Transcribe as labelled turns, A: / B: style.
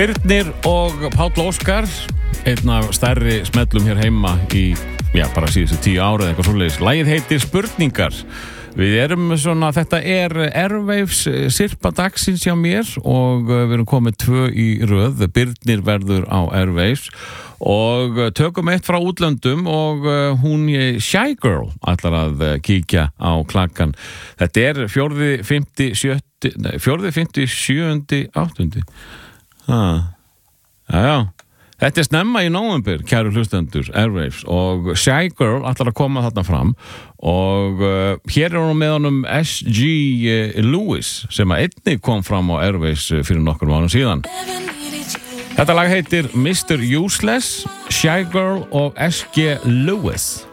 A: Birnir og Páll Óskar, einn af stærri smellum hér heima í, bara síðustu 10 ára eða eitthvað svoleiðis. Lagið heitir Spurningar. Við erum svona, þetta Airwaves sirpa dagsins hjá mér og við erum komið 2 í röð. Birnir verður á Airwaves og tökum eitt frá útlöndum og hún Shy Girl ætlar að kíkja á klakkan. Þetta 4., 5., 7., 8. Já. Þetta snemma í nóvember, kæru hlustendur, Airwaves, og Shy Girl ætlar að koma þarna fram og hér hún með honum S.G. Lewis sem að einnig kom fram á Airwaves fyrir nokkur mánuðum síðan. Þetta lag heitir Mr. Useless, Shy Girl og S.G. Lewis.